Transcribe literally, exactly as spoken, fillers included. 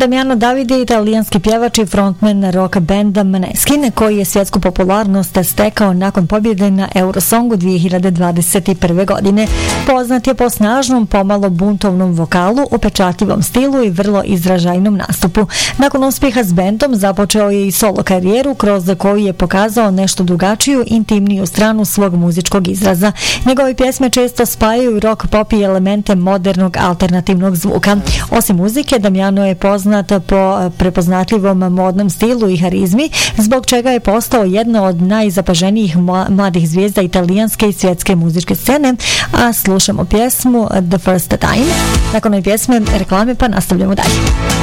Damiano David je italijanski pjevač i frontman rock benda Måneskin, koji je svjetsku popularnost stekao nakon pobjede na Eurosongu dvije hiljade dvadeset prve. godine. Poznat je po snažnom, pomalo buntovnom vokalu, upečatljivom stilu i vrlo izražajnom nastupu. Nakon uspjeha s bendom započeo je i solo karijeru, kroz koju je pokazao nešto drugačiju, intimniju stranu svog muzičkog izraza. Njegove pjesme često spajaju rock, pop i elemente modernog alternativnog zvuka. Osim muzike, Damiano je poznat po prepoznatljivom modnom stilu i harizmi, zbog čega je postao jedna od najzapaženijih mladih zvijezda italijanske i svjetske muzičke scene, a slušamo pjesmu The First Time. Nakon ove pjesme reklame pa nastavljamo dalje.